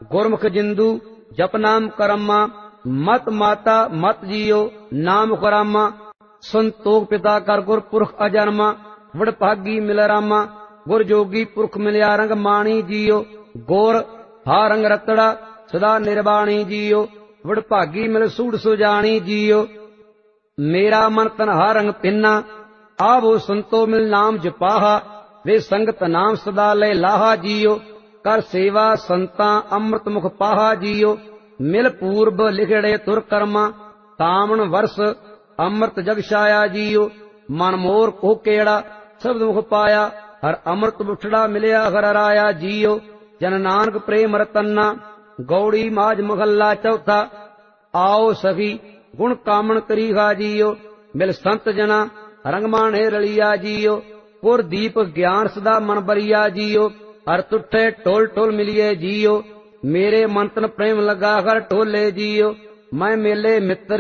गुरमुख जिंदु जप नाम करम्मा, मत माता मत जियो नाम करामा, संतोख पिता कर गुर पुरख अजन्मा, वडभागी मिल रामा, गुर जोगी पुरख मिलिया रंग माणी जियो, गोर हा रंग रतड़ा सदा निर्वाणी जियो, वडभागी मिल सूड़ सुजानी जियो, मेरा मन तन हा रंग पिन्ना, आवो संतो मिल नाम जपाहा, वे संगत नाम सदा ले लाहा जियो, कर सेवा संता अमृत मुख पाहा जियो, मिल पूर्व लिखड़े तुर कर्मा, तामन वर्ष अमृत जग छाया जियो, मन मोर को केड़ा शब्द मुख पाया, हर अमृत बुठड़ा मिलिया हर राया जियो, जन नानक प्रेम रतन्ना, गौड़ी माज महला चौथा, आओ सखी गुण कामन करीगा जियो, मिल संत जना रंगमाने रलिया जियो, पुर दीप ज्ञान सदा मन बलिया जियो, हर तुठे टोल टोल मिलिए जियो, मेरे मंतन प्रेम लगा कर टोले जियो, मैं मेले मित्र